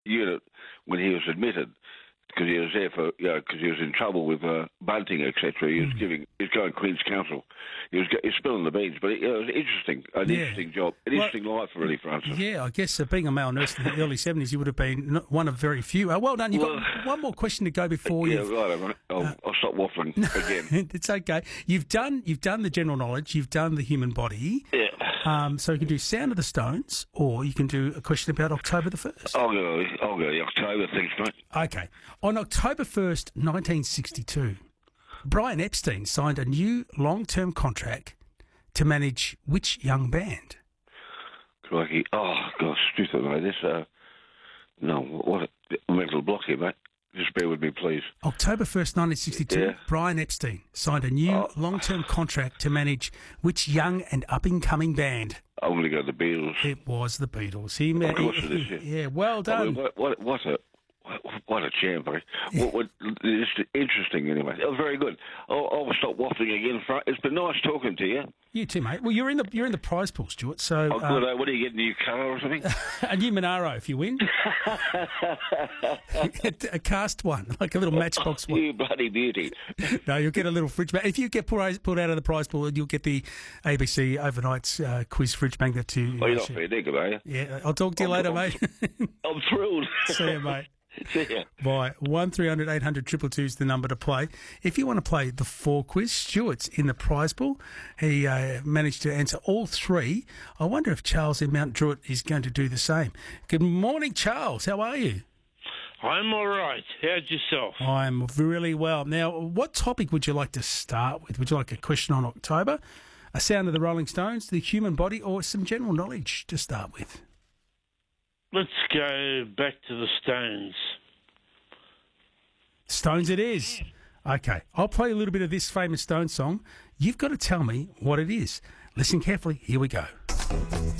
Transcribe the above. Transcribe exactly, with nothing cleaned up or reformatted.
unit when he was admitted. Because he was there for, you know, because he was in trouble with uh, bunting, et cetera. He was Mm. giving, he was going Queen's Counsel. He was, he was spilling the beans, but it, you know, it was interesting, an Yeah. interesting job, an Well, interesting life, really, Francis. Yeah, I guess uh, being a male nurse in the early seventies, you would have been not one of very few. Uh, well done. You've Well, got one more question to go before Yeah, you. right. mate. I'll, Uh, I'll stop waffling again. It's okay. You've done you've done the general knowledge. You've done the human body. Yeah. Um, so you can do Sound of the Stones, or you can do a question about October the first. I'll go. I'll go. The October, thanks, mate. Okay. On October first, nineteen sixty-two, Brian Epstein signed a new long-term contract to manage which young band? Crikey. Oh, gosh, stupid, mate. This, uh, no, what a mental block here, mate. Just bear with me, please. October first, nineteen sixty-two, Yeah. Brian Epstein signed a new Oh. long-term contract to manage which young and up-and-coming band? I'm going to go the Beatles. It was the Beatles. He ma- Of course it is, yeah. yeah, well I done. mean, what, what, what a... What what a champ, eh? What, what, it's interesting, anyway. Oh, very good. I'll, I'll stop waffling again. Fra- It's been nice talking to you. You too, mate. Well, you're in the you're in the prize pool, Stuart. So Oh, good. eh? What do you get, a new car or something? uh, a new Monaro if you win. A cast one, like a little matchbox one. You bloody beauty. No, you'll get a little fridge magnet. If you get pulled pulled out of the prize pool, you'll get the A B C overnight uh, quiz fridge magnet too. Oh, you're not fair dinkum, are you? Yeah, I'll talk to you I'm- later, I'm- mate. I'm thrilled. See you, mate. See ya. By one three hundred eight hundred two two two is the number to play. If you want to play the four quiz, Stuart's in the prize pool. He uh, managed to answer all three. I wonder if Charles in Mount Druitt is going to do the same. Good morning, Charles. How are you? I'm all right. How's yourself? I'm really well. Now, what topic would you like to start with? Would you like a question on October, a sound of the Rolling Stones, the human body, or some general knowledge to start with? Let's go back to the Stones. Stones it is. Okay, I'll play a little bit of this famous Stones song. You've got to tell me what it is. Listen carefully. Here we go.